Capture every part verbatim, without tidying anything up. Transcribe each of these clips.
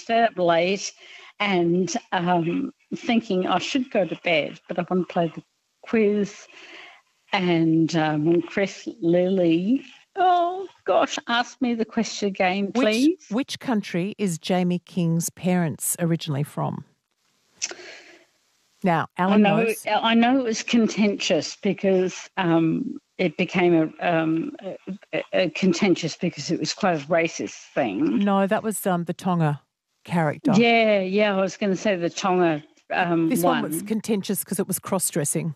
stayed up late and um, thinking I should go to bed, but I want to play the quiz. And um, Chris Lilly, oh gosh, ask me the question again, please. Which, which country is Jamie King's parents originally from? Now, Alan I know, knows. I know it was contentious because um, it became a, um, a, a contentious because it was quite a racist thing. No, that was um, the Tonga character. Yeah, yeah, I was going to say the Tonga um, This one. one was contentious because it was cross-dressing.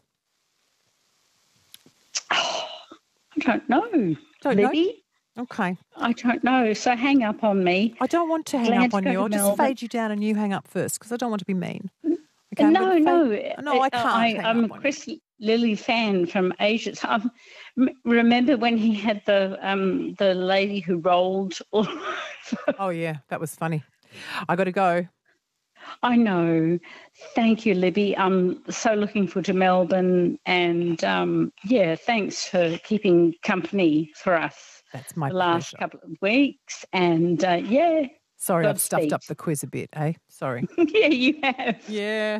Oh, I don't know, Don't Libby. know? Okay. I don't know. So hang up on me. I don't want to hang Glad up to on go you. to I'll just Melbourne. fade you down and you hang up first because I don't want to be mean. Okay, I'm no, gonna no. fade- No, I can't I, hang I'm up a on Chris Lilly fan from Asia. So I'm, m- remember when he had the um, the lady who rolled all over? Oh, yeah, that was funny. I got to go. I know. Thank you, Libby. I'm so looking forward to Melbourne. And, um, yeah, thanks for keeping company for us That's my the last pleasure. couple of weeks. And, uh, yeah. Sorry, I've stuffed Godspeed. up the quiz a bit, eh? Sorry. Yeah, you have. Yeah.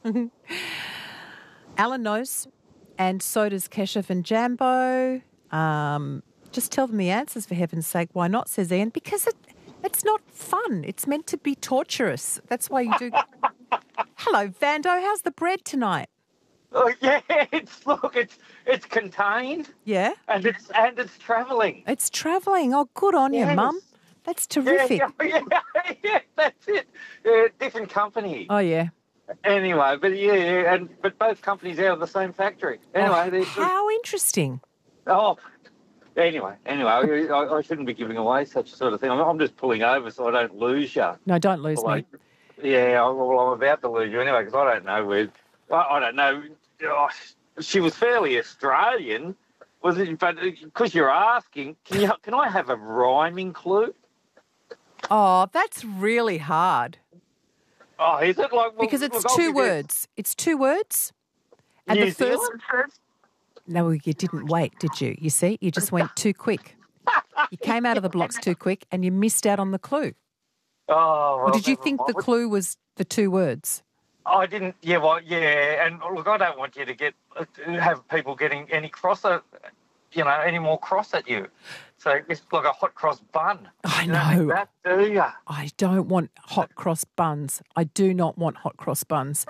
Alan knows, and so does Keshav and Jambo. Um, just tell them the answers, for heaven's sake. Why not, says Ian? Because it, it's not fun. It's meant to be torturous. That's why you do... Hello, Vando. How's the bread tonight? Oh yeah, it's look, it's it's contained. Yeah? And it's and it's travelling. It's travelling. Oh, good on you, Yes. Mum. That's terrific. Yeah, yeah, yeah, yeah, that's it. Uh, different company. Oh, yeah. Anyway, but yeah, yeah, and but both companies out of the same factory. Anyway, Oh, they're- how interesting. oh, anyway, anyway, I, I shouldn't be giving away such a sort of thing. I'm, I'm just pulling over so I don't lose you. No, don't lose Like, me. yeah, I- well, I'm about to lose you anyway because I don't know where. I, I don't know. Oh, she was fairly Australian, was it? But because you're asking, can you can I have a rhyming clue? Oh, that's really hard. Oh, is it like well, Because it's look, I'll two give you- words. It's two words. And New the first... Zealand first? No, you didn't wait, did you? You see, you just went too quick. You came out of the blocks too quick and you missed out on the clue. Oh, well, Or did you never think the mind. clue was the two words? I didn't. Yeah, well, yeah, and look, I don't want you to get have people getting any crosser, you know, any more cross at you. So it's like a hot cross bun. I You don't think know. that, do you? I don't want hot cross buns. I do not want hot cross buns.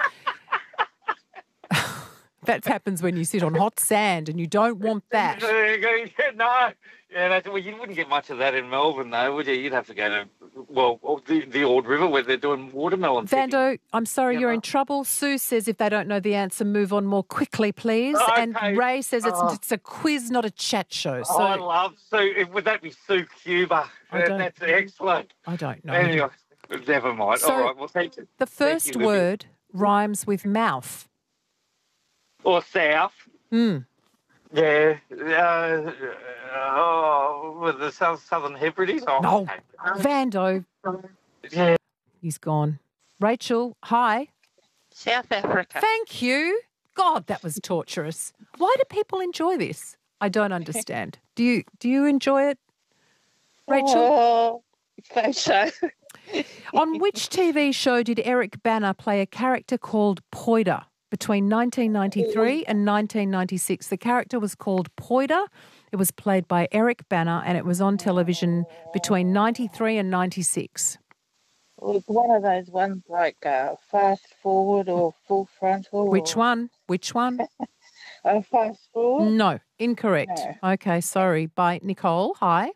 That happens when you sit on hot sand and you don't want that. No. Yeah, that's, well, you wouldn't get much of that in Melbourne, though, would you? You'd have to go to, well, the, the Ord River where they're doing watermelon picking. Vando, I'm sorry, You you're know. in trouble. Sue says if they don't know the answer, move on more quickly, please. Okay. And Ray says it's, Oh. it's a quiz, not a chat show. So Oh, I love Sue. Would that be Sue Cuba? I That- don't- That's excellent. I don't know. Anyway, never mind. So, All right, well, thank you. The Thank first you, Libby. word rhymes with mouth. Or south. Hmm. Yeah. Uh, oh, with the South, Southern Hebrides. Oh, No. okay. Vando, Yeah. he's gone. Rachel, hi. South Africa. Thank you. God, that was torturous. Why do people enjoy this? I don't understand. Do you do you enjoy it, Rachel? Oh, I suppose so. On which T V show did Eric Banner play a character called Poida between nineteen ninety-three and nineteen ninety-six? The character was called Poida. It was played by Eric Banner and it was on television between ninety-three and ninety-six. Well, it's one of those ones like uh, fast forward or full frontal. Which or, one? Which one? Uh, fast forward. No, incorrect. Okay, sorry. Bye. Nicole, hi.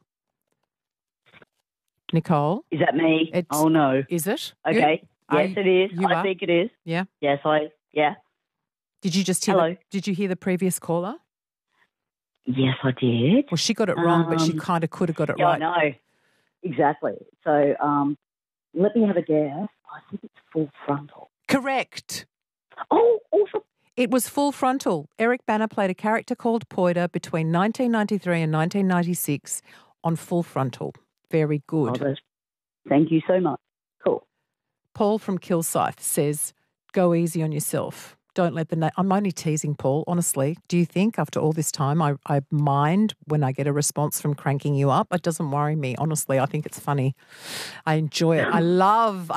Nicole, Is that me? It's- oh, no. is it? Okay. Are Yes, it is. you I are? think it is. Yeah. Yes, I, yeah. Did you just hear? Hello. The, did you hear the previous caller? Yes, I did. Well, she got it wrong, but she Um, kind of could have got it Yeah, right. I know. Exactly. So um, let me have a guess. I think it's full frontal. Correct. Oh, awesome. It was Full Frontal. Eric Banner played a character called Poida between nineteen ninety-three and nineteen ninety-six on Full Frontal. Very Oh, good. that's- thank you so much. Cool. Paul from Kilsyth says, go easy on yourself. Don't let the... Na- I'm only teasing, Paul, honestly. Do you think after all this time I, I mind when I get a response from cranking you up? It doesn't worry me, honestly. I think it's funny. I enjoy it. I love...